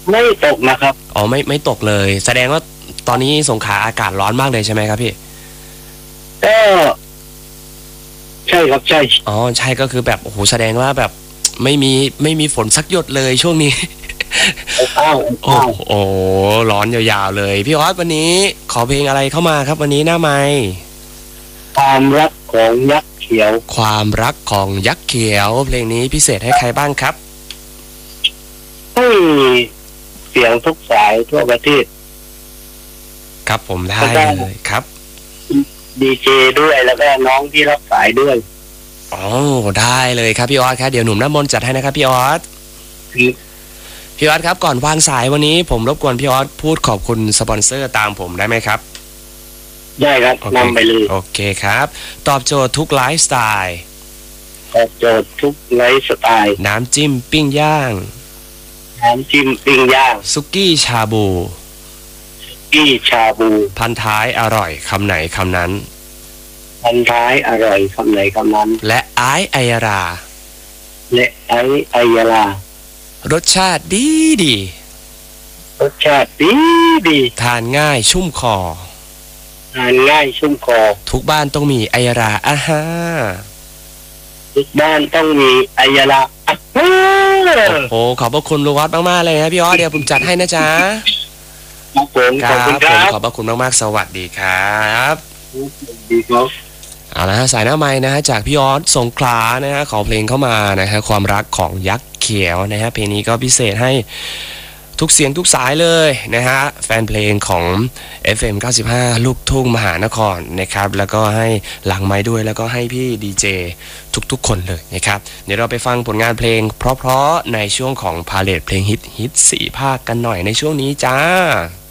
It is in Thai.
ไม่ตกนะครับอ๋อไม่ตกเลยแสดงว่าตอนนี้สงขลาอากาศร้อนมากเลยใช่ไหมครับพี่ก็ใช่ครับใช่อ๋อใช่ก็คือแบบโอ้โหแสดงว่าแบบไม่มีฝนสักหยดเลยช่วงนี้อ้าวโอ้โหร้อนยาวๆเลยพี่ออสวันนี้ขอเพลงอะไรเข้ามาครับวันนี้หน้าไมค์ความรักของยักษ์เขียวความรักของยักษ์เขียวเพลงนี้พิเศษให้ใครบ้างครับให้เสียงทุกสายทั่วประเทศครับผมได้เลยครับดีเจด้วยแล้วก็น้องที่รับสายด้วยอ๋อได้เลยครับพี่ออสครับเดี๋ยวหนุ่มน้ำมนต์จัดให้นะครับพี่ออสพี่ออสครับก่อนวางสายวันนี้ผมรบกวนพี่ออสพูดขอบคุณสปอนเซอร์ตามผมได้ไหมครับได้ครับนำไปเลยโอเคครับตอบโจทย์ทุกไลฟ์สไตล์ตอบโจทย์ทุกไลฟ์สไตล์น้ำจิ้มปิ้งย่างน้ำจิ้มปิ้งย่างซุกี้ชาบูกี้ชาบูพันท้ายอร่อยคำไหนคำนั้นพันท้ายอร่อยคำไหนคำนั้นและไอซ์ไอยราและไอยาลารสชาติดีดีรสชาติดีดีทานง่ายชุ่มคอทานง่ายชุ่มคอทุกบ้านต้องมีไอยาราอาฮาทุกบ้านต้องมีไอยาลาโอ้ขอบพระคุณลุงออสมากๆเลยนะพี่ออสเดี๋ยวผมจัดให้นะจ๊ะครับผมขอบคุณคผมรับขอบพระคุณมากๆสวัสดีครับดีครับเอาละฮะสายหน้าไม้นะฮะจากพี่ออสสงขลานะฮะขอเพลงเข้ามานะฮะความรักของยักษ์เขียวนะฮะเพลงนี้ก็พิเศษให้ทุกเสียงทุกสายเลยนะฮะแฟนเพลงของ FM 95ลูกทุ่งมหานครนะครับแล้วก็ให้หลังไม้ด้วยแล้วก็ให้พี่ดีเจทุกๆคนเลยนะครับเดี๋ยวเราไปฟังผลงานเพลงเพราะๆในช่วงของพาเลทเพลงฮิต4 ภาคกันหน่อยในช่วงนี้จ้า